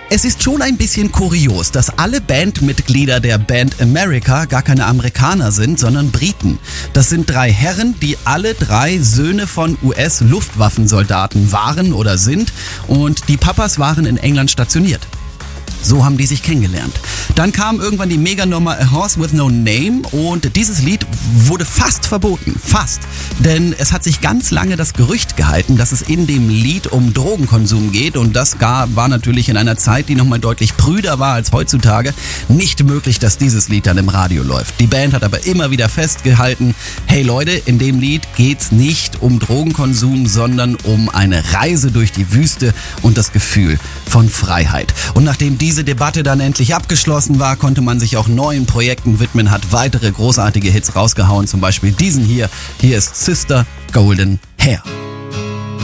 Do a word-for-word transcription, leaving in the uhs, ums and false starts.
Es ist schon ein bisschen kurios, dass alle Bandmitglieder der Band America gar keine Amerikaner sind, sondern Briten. Das sind drei Herren, die alle drei Söhne von U S-Luftwaffensoldaten waren oder sind, und die Papas waren in England stationiert. So haben die sich kennengelernt. Dann kam irgendwann die Meganummer A Horse with No Name und dieses Lied wurde fast verboten. Fast. Denn es hat sich ganz lange das Gerücht gehalten, dass es in dem Lied um Drogenkonsum geht, und das gar war natürlich in einer Zeit, die nochmal deutlich prüder war als heutzutage, nicht möglich, dass dieses Lied dann im Radio läuft. Die Band hat aber immer wieder festgehalten, hey Leute, in dem Lied geht's nicht um Drogenkonsum, sondern um eine Reise durch die Wüste und das Gefühl von Freiheit. Und nachdem diese Debatte dann endlich abgeschlossen war, konnte man sich auch neuen Projekten widmen, hat weitere großartige Hits rausgehauen, zum Beispiel diesen hier. Hier ist Sister Golden Hair.